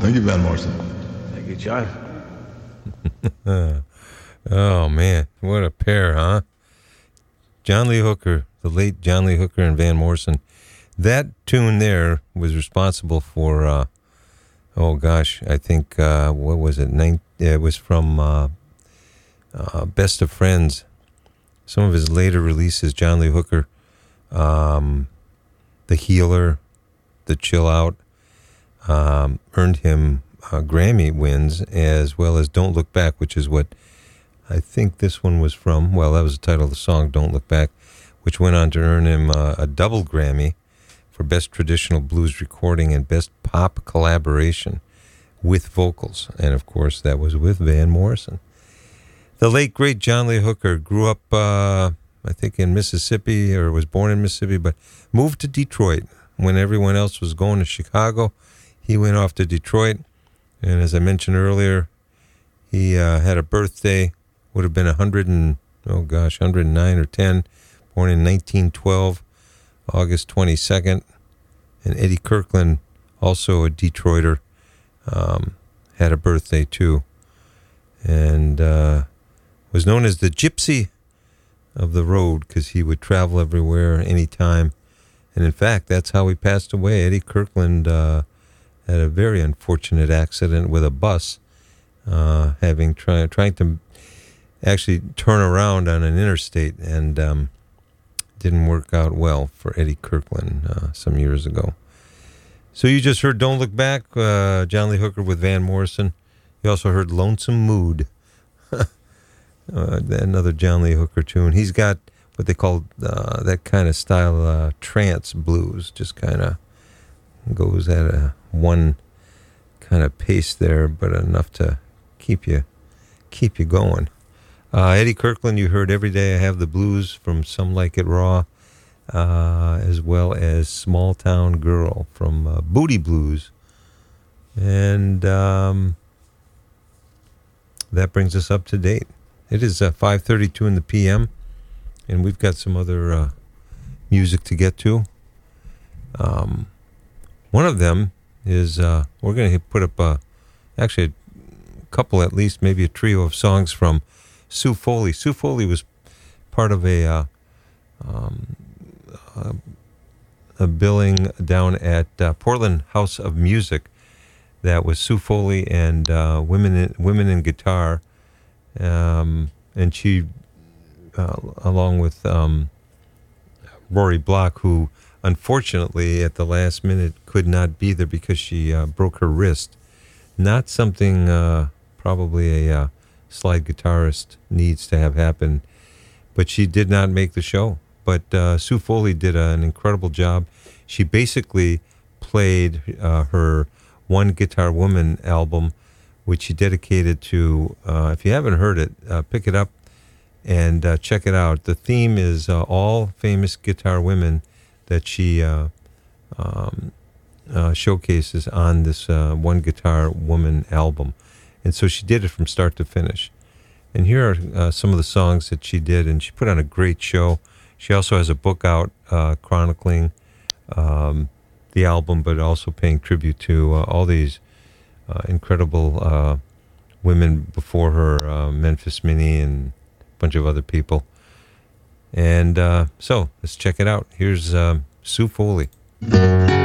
Thank you, Van Morrison. Thank you, John. Oh, man. What a pair, huh? John Lee Hooker, the late John Lee Hooker and Van Morrison. That tune there was responsible for, I think, what was it? It was from Best of Friends. Some of his later releases, John Lee Hooker, The Healer, The Chill Out, earned him Grammy wins, as well as Don't Look Back, which is what I think this one was from. Well, that was the title of the song, Don't Look Back, which went on to earn him a double Grammy for Best Traditional Blues Recording and Best Pop Collaboration with Vocals. And, of course, that was with Van Morrison. The late, great John Lee Hooker grew up, I think, in Mississippi, or was born in Mississippi, but moved to Detroit. When everyone else was going to Chicago, he went off to Detroit. And as I mentioned earlier, he had a birthday, would have been 109 or 10, born in 1912, August 22nd. And Eddie Kirkland, also a Detroiter, had a birthday too. And was known as the Gypsy of the Road because he would travel everywhere, anytime. And in fact, that's how he passed away. Eddie Kirkland had a very unfortunate accident with a bus, trying to actually turn around on an interstate, and didn't work out well for Eddie Kirkland some years ago. So you just heard Don't Look Back, John Lee Hooker with Van Morrison. You also heard Lonesome Mood, another John Lee Hooker tune. He's got what they call that kind of style, trance blues, just kind of goes at a one kind of pace there, but enough to keep you going. Eddie Kirkland, you heard Every Day I Have the Blues from Some Like It Raw, as well as Small Town Girl from Booty Blues. And that brings us up to date. It is 5:32 in the p.m., and we've got some other music to get to. One of them is, we're going to put up actually a couple, at least, maybe a trio of songs from Sue Foley. Sue Foley was part of a billing down at Portland House of Music that was Sue Foley and Women in Guitar, and she, along with Rory Block, who unfortunately at the last minute could not be there because she broke her wrist. Not something probably a slide guitarist needs to have happen, but she did not make the show. But Sue Foley did an incredible job. She basically played her One Guitar Woman album, which she dedicated to, if you haven't heard it, pick it up and check it out. The theme is all famous guitar women that she showcases on this One Guitar Woman album. And so she did it from start to finish. And here are some of the songs that she did, and she put on a great show. She also has a book out chronicling the album, but also paying tribute to all these incredible women before her, Memphis Minnie and a bunch of other people. And so let's check it out. Here's Sue Foley.